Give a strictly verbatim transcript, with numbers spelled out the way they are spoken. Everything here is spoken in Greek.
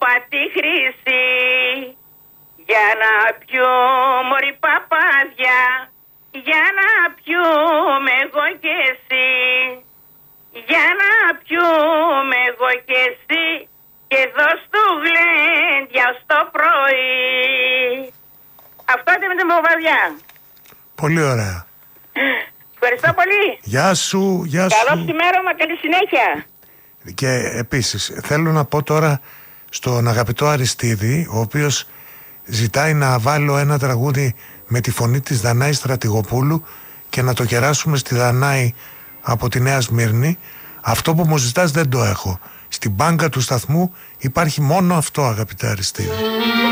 τη χρήση. Για να πιω μωρή παπάδια, για να πιούμε εγώ και εσύ. Για να πιούμε εγώ και εσύ, και εδώ στο γλέντια στο πρωί. Αυτό είναι με την παπαδιά. Πολύ ωραία. Ευχαριστώ πολύ. Γεια σου, γεια σου. Καλό ξημέρωμα, καλή συνέχεια. Και επίσης θέλω να πω τώρα στον αγαπητό Αριστίδη, ο οποίος ζητάει να βάλω ένα τραγούδι με τη φωνή της Δανάη Στρατηγοπούλου και να το κεράσουμε στη Δανάη από τη Νέα Σμύρνη. Αυτό που μου ζητάς δεν το έχω. Στην μπάνκα του σταθμού υπάρχει μόνο αυτό, αγαπητέ Αριστίδη.